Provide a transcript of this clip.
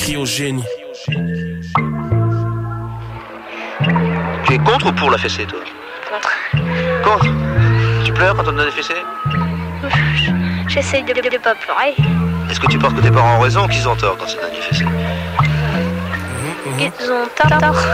crie au génie. Tu es contre ou pour la fessée, toi? Contre. Tu pleures quand on te donne des fessées? J'essaye de pas pleurer. Est-ce que tu penses que tes parents ont raison ou qu'ils ont tort quand c'est donné des fessées? Ils ont tort.